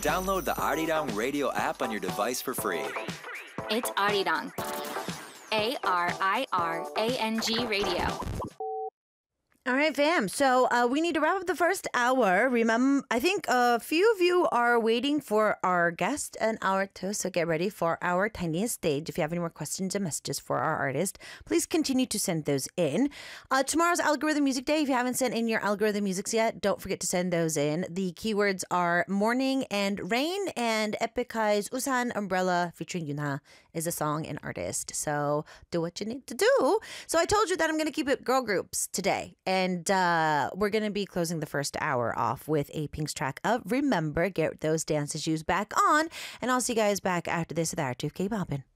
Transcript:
Download the Arirang radio app on your device for free. It's Arirang. ARIRANG Radio. All right, fam. So we need to wrap up the first hour. Remember, I think a few of you are waiting for our guest an hour two. So get ready for our tiniest stage. If you have any more questions and messages for our artist, please continue to send those in. Tomorrow's Algorithm Music Day. If you haven't sent in your algorithm musics yet, don't forget to send those in. The keywords are morning and rain, and Epic High's Usan Umbrella featuring Yuna is a song and artist. So do what you need to do. So I told you that I'm going to keep it girl groups today. And we're going to be closing the first hour off with a Pink's track of Remember. Get those dance shoes back on. And I'll see you guys back after this with Hour 2 of K-Poppin'.